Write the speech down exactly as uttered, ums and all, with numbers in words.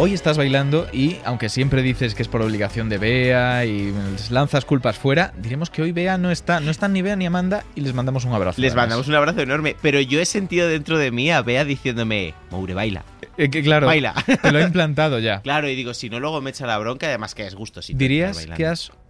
hoy estás bailando y, aunque siempre dices que es por obligación de Bea y lanzas culpas fuera, diremos que hoy Bea no está, no están ni Bea ni Amanda y les mandamos un abrazo. Les mandamos un abrazo enorme, pero yo he sentido dentro de mí a Bea diciéndome, Moure, baila. Eh, que claro, baila. Te lo he implantado ya. Claro, y digo, si no, luego me echa la bronca, además que es gusto. Si ¿Dirías que has